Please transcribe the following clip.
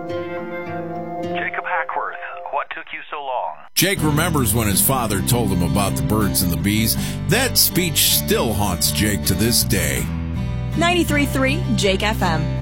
Jacob Hackworth, what took you so long? Jake remembers when his father told him about the birds and the bees. That speech still haunts Jake to this day. 93.3 Jake FM.